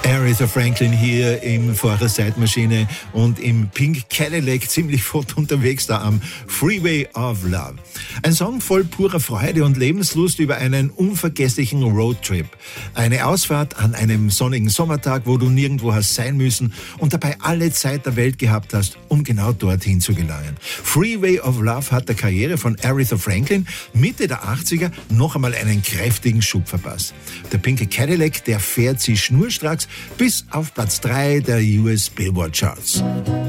Aretha Franklin hier im Vorderseitmaschine und im Pink Cadillac ziemlich flott unterwegs da am Freeway of Love. Ein Song voll purer Freude und Lebenslust über einen unvergesslichen Roadtrip. Eine Ausfahrt an einem sonnigen Sommertag, wo du nirgendwo hast sein müssen und dabei alle Zeit der Welt gehabt hast, um genau dorthin zu gelangen. Freeway of Love hat der Karriere von Aretha Franklin Mitte der 80er noch einmal einen kräftigen Schub verpasst. Der pinke Cadillac, der fährt sie schnurstracks bis auf Platz 3 der US Billboard Charts.